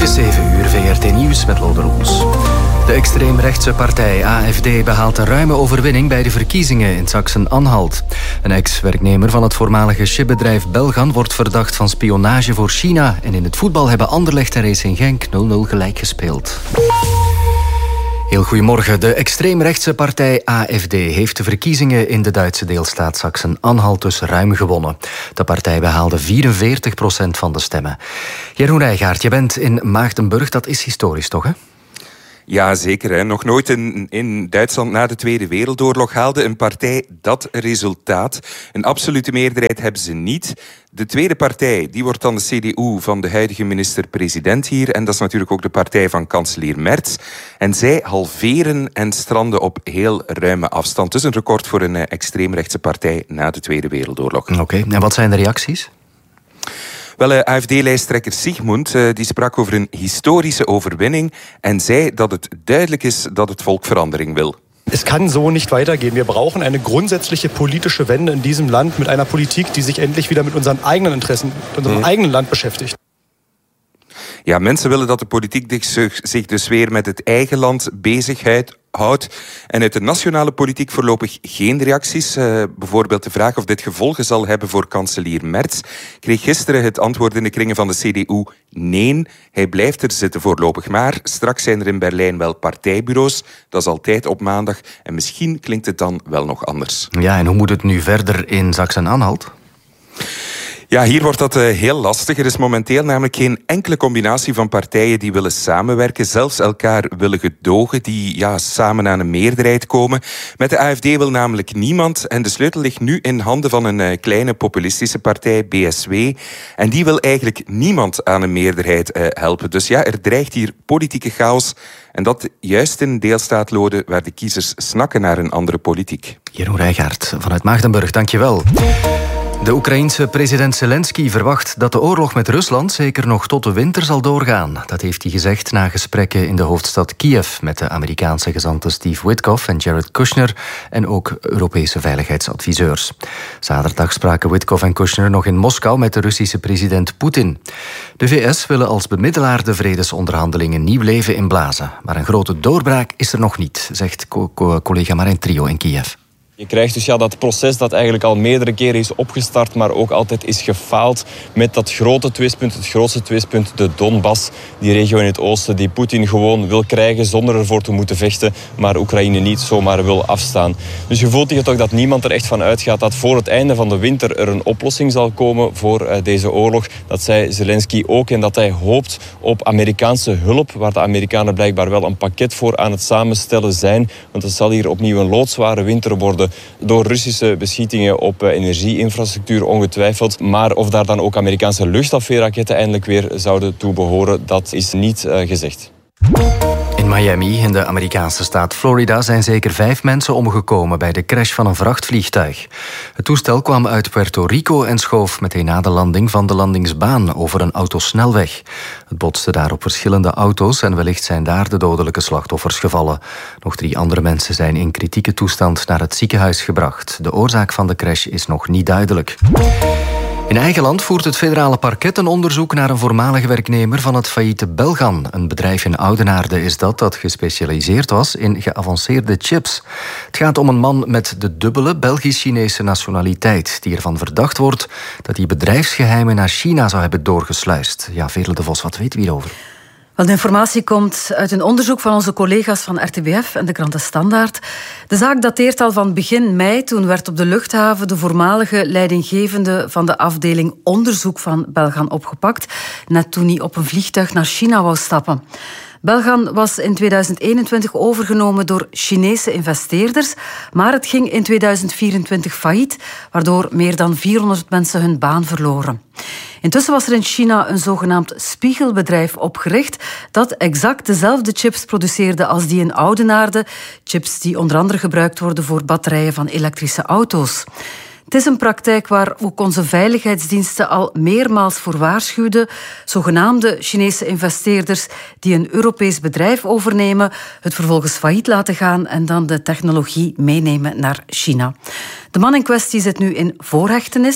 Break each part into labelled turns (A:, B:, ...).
A: is 7 uur, VRT Nieuws met Lode Roels. De extreemrechtse partij AfD behaalt een ruime overwinning bij de verkiezingen in Sachsen-Anhalt. Een ex-werknemer van het voormalige chipbedrijf Belgan wordt verdacht van spionage voor China. En in het voetbal hebben Anderlecht en Racing Genk 0-0 gelijk gespeeld. Heel goedemorgen. De extreemrechtse partij AfD heeft de verkiezingen in de Duitse deelstaat Sachsen-Anhalt dus ruim gewonnen. De partij behaalde 44% van de stemmen. Jeroen Rijgaard, je bent in Maagdenburg. Dat is historisch toch, hè?
B: Ja, zeker. Hè. Nog nooit in Duitsland na de Tweede Wereldoorlog haalde een partij dat resultaat. Een absolute meerderheid hebben ze niet. De tweede partij, die wordt dan de CDU van de huidige minister-president hier. En dat is natuurlijk ook de partij van kanselier Merz. En zij halveren en stranden op heel ruime afstand. Dus een record voor een extreemrechtse partij na de Tweede Wereldoorlog.
A: Oké, en wat zijn de reacties?
B: Wel, AfD-lijsttrekker Sigmund die sprak over een historische overwinning en zei dat het duidelijk is dat het volk verandering wil.
C: Es kann so nicht weitergehen. Wir brauchen eine grundsätzliche politische Wende in diesem Land mit einer Politik, die zich endlich wieder mit unseren eigenen Interessen, mit unserem eigenen Land beschäftigt.
B: Ja, mensen willen dat de politiek zich dus weer met het eigen land bezighoudt. En uit de nationale politiek voorlopig geen reacties. Bijvoorbeeld de vraag of dit gevolgen zal hebben voor kanselier Merz kreeg gisteren het antwoord in de kringen van de CDU nee. Hij blijft er zitten voorlopig. Maar straks zijn er in Berlijn wel partijbureaus. Dat is altijd op maandag. En misschien klinkt het dan wel nog anders.
A: Ja, en hoe moet het nu verder in Sachsen-Anhalt?
B: Ja, hier wordt dat heel lastig. Er is momenteel namelijk geen enkele combinatie van partijen die willen samenwerken, zelfs elkaar willen gedogen, die samen aan een meerderheid komen. Met de AfD wil namelijk niemand en de sleutel ligt nu in handen van een kleine populistische partij, BSW. En die wil eigenlijk niemand aan een meerderheid helpen. Dus ja, er dreigt hier politieke chaos. En dat juist in deelstaat Lode, waar de kiezers snakken naar een andere politiek.
A: Jeroen Rijgaard vanuit Maagdenburg, dankjewel. De Oekraïense president Zelensky verwacht dat de oorlog met Rusland zeker nog tot de winter zal doorgaan. Dat heeft hij gezegd na gesprekken in de hoofdstad Kiev met de Amerikaanse gezanten Steve Witkoff en Jared Kushner en ook Europese veiligheidsadviseurs. Zaterdag spraken Witkoff en Kushner nog in Moskou met de Russische president Poetin. De VS willen als bemiddelaar de vredesonderhandelingen nieuw leven inblazen. Maar een grote doorbraak is er nog niet, zegt collega Marijn Trio in Kiev.
D: Je krijgt dus dat proces dat eigenlijk al meerdere keren is opgestart, maar ook altijd is gefaald met dat grote twistpunt, het grootste twistpunt, de Donbass, die regio in het oosten, die Poetin gewoon wil krijgen zonder ervoor te moeten vechten, maar Oekraïne niet zomaar wil afstaan. Dus je voelt hier toch dat niemand er echt van uitgaat dat voor het einde van de winter er een oplossing zal komen voor deze oorlog. Dat zei Zelensky ook en dat hij hoopt op Amerikaanse hulp, waar de Amerikanen blijkbaar wel een pakket voor aan het samenstellen zijn, want het zal hier opnieuw een loodzware winter worden. Door Russische beschietingen op energieinfrastructuur ongetwijfeld. Maar of daar dan ook Amerikaanse luchtafweerraketten eindelijk weer zouden toe behoren, dat is niet gezegd.
A: In Miami, in de Amerikaanse staat Florida, zijn zeker 5 mensen omgekomen bij de crash van een vrachtvliegtuig. Het toestel kwam uit Puerto Rico en schoof meteen na de landing van de landingsbaan over een autosnelweg. Het botste daar op verschillende auto's en wellicht zijn daar de dodelijke slachtoffers gevallen. Nog 3 andere mensen zijn in kritieke toestand naar het ziekenhuis gebracht. De oorzaak van de crash is nog niet duidelijk. In eigen land voert het federale parket een onderzoek naar een voormalige werknemer van het failliete Belgan. Een bedrijf in Oudenaarde is dat gespecialiseerd was in geavanceerde chips. Het gaat om een man met de dubbele Belgisch-Chinese nationaliteit, die ervan verdacht wordt dat hij bedrijfsgeheimen naar China zou hebben doorgesluist. Ja, Veerle de Vos, wat weten we hierover?
E: Wel, de informatie komt uit een onderzoek van onze collega's van RTBF en de krant De Standaard. De zaak dateert al van begin mei. Toen werd op de luchthaven de voormalige leidinggevende van de afdeling onderzoek van Belgan opgepakt, net toen hij op een vliegtuig naar China wou stappen. Belgan was in 2021 overgenomen door Chinese investeerders, maar het ging in 2024 failliet, waardoor meer dan 400 mensen hun baan verloren. Intussen was er in China een zogenaamd spiegelbedrijf opgericht dat exact dezelfde chips produceerde als die in Oudenaarde, chips die onder andere gebruikt worden voor batterijen van elektrische auto's. Het is een praktijk waar ook onze veiligheidsdiensten al meermaals voor waarschuwden. Zogenaamde Chinese investeerders die een Europees bedrijf overnemen, het vervolgens failliet laten gaan en dan de technologie meenemen naar China. De man in kwestie zit nu in voorhechtenis.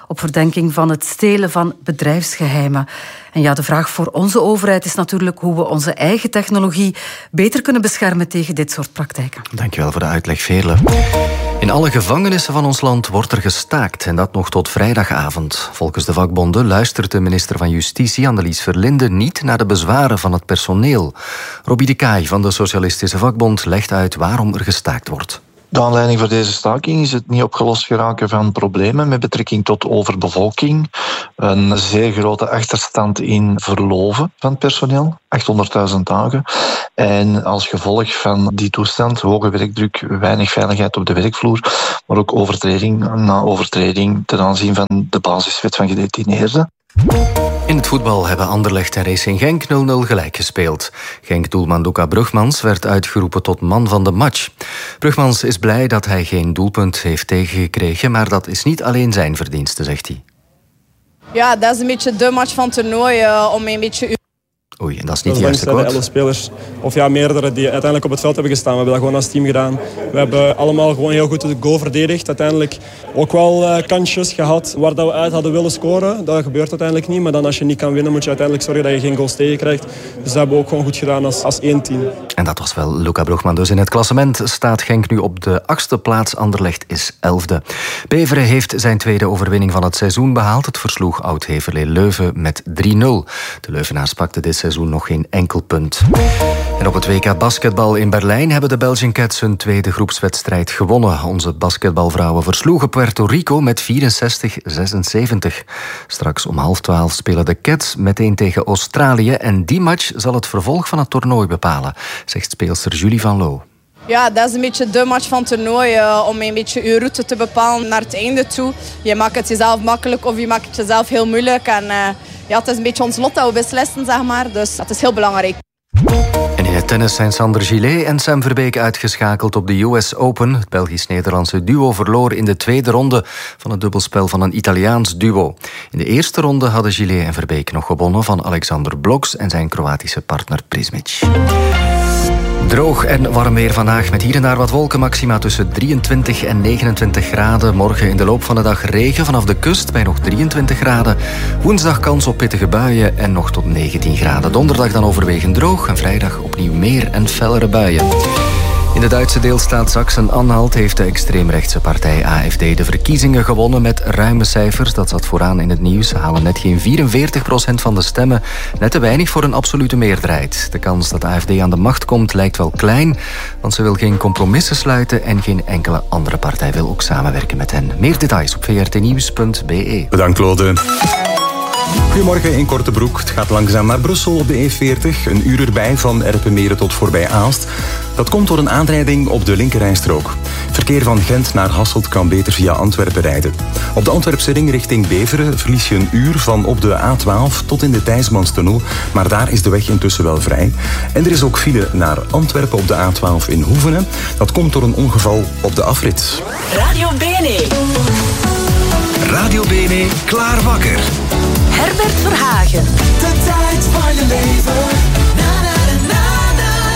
E: op verdenking van het stelen van bedrijfsgeheimen. En ja, de vraag voor onze overheid is natuurlijk hoe we onze eigen technologie beter kunnen beschermen tegen dit soort praktijken.
A: Dankjewel voor de uitleg, Veerle. In alle gevangenissen van ons land wordt er gestaakt en dat nog tot vrijdagavond. Volgens de vakbonden luistert de minister van Justitie, Annelies Verlinde, niet naar de bezwaren van het personeel. Robbie de Kaai van de Socialistische Vakbond legt uit waarom er gestaakt wordt.
F: De aanleiding voor deze staking is het niet opgelost geraken van problemen met betrekking tot overbevolking, een zeer grote achterstand in verloven van het personeel, 800.000 dagen, en als gevolg van die toestand hoge werkdruk, weinig veiligheid op de werkvloer, maar ook overtreding na overtreding ten aanzien van de basiswet van gedetineerden.
A: In het voetbal hebben Anderlecht en Racing Genk 0-0 gelijk gespeeld. Genk-doelman Luca Brugmans werd uitgeroepen tot man van de match. Brugmans is blij dat hij geen doelpunt heeft tegengekregen, maar dat is niet alleen zijn verdienste, zegt hij.
G: Ja, dat is een beetje de match van het toernooi, om een beetje...
A: Oei, en dat is niet de juiste quote.
H: De 11 spelers, of ja, meerdere die uiteindelijk op het veld hebben gestaan. We hebben dat gewoon als team gedaan. We hebben allemaal gewoon heel goed de goal verdedigd. Uiteindelijk ook wel kansjes gehad waar dat we uit hadden willen scoren. Dat gebeurt uiteindelijk niet. Maar dan als je niet kan winnen, moet je uiteindelijk zorgen dat je geen goals tegenkrijgt. Dus dat hebben we ook gewoon goed gedaan als één team.
A: En dat was wel Luca Brugman. Dus in het klassement staat Genk nu op de 8e plaats. Anderlecht is 11e. Beveren heeft zijn tweede overwinning van het seizoen behaald. Het versloeg Oud-Heverlee Leuven met 3-0. De Leuvenaars pakten dit seizoen nog geen enkel punt. En op het WK basketbal in Berlijn hebben de Belgian Cats hun tweede groepswedstrijd gewonnen. Onze basketbalvrouwen versloegen Puerto Rico met 64-76. Straks om 11:30 spelen de Cats meteen tegen Australië en die match zal het vervolg van het toernooi bepalen, zegt speelster Julie Van Loo.
G: Ja, dat is een beetje de match van het toernooi, om een beetje je route te bepalen naar het einde toe. Je maakt het jezelf makkelijk of je maakt het jezelf heel moeilijk. En ja, het is een beetje ons lot dat we beslissen, zeg maar. Dus dat is heel belangrijk.
A: En in het tennis zijn Sander Gillet en Sam Verbeek uitgeschakeld op de US Open. Het Belgisch-Nederlandse duo verloor in de tweede ronde van het dubbelspel van een Italiaans duo. In de eerste ronde hadden Gillet en Verbeek nog gewonnen van Alexander Bloks en zijn Kroatische partner Prismic. Droog en warm weer vandaag met hier en daar wat wolken. Maxima tussen 23 en 29 graden. Morgen in de loop van de dag regen vanaf de kust bij nog 23 graden. Woensdag kans op pittige buien en nog tot 19 graden. Donderdag dan overwegend droog en vrijdag opnieuw meer en fellere buien. In de Duitse deelstaat Sachsen-Anhalt heeft de extreemrechtse partij AfD de verkiezingen gewonnen met ruime cijfers. Dat zat vooraan in het nieuws. Ze halen net geen 44% van de stemmen. Net te weinig voor een absolute meerderheid. De kans dat de AfD aan de macht komt lijkt wel klein, want ze wil geen compromissen sluiten en geen enkele andere partij wil ook samenwerken met hen. Meer details op vrtnieuws.be.
I: Bedankt, Claude. Goedemorgen in Kortebroek. Het gaat langzaam naar Brussel op de E40. Een uur erbij van Erpenmeren tot voorbij Aalst. Dat komt door een aanrijding op de linkerrijstrook. Verkeer van Gent naar Hasselt kan beter via Antwerpen rijden. Op de Antwerpse ring richting Beveren verlies je een uur van op de A12 tot in de Thijsmanstunnel. Maar daar is de weg intussen wel vrij. En er is ook file naar Antwerpen op de A12 in Hoevenen. Dat komt door een ongeval op de afrit.
J: Radio Bene.
K: Radio Bene, klaar wakker.
J: Herbert Verhagen.
K: De tijd van je leven.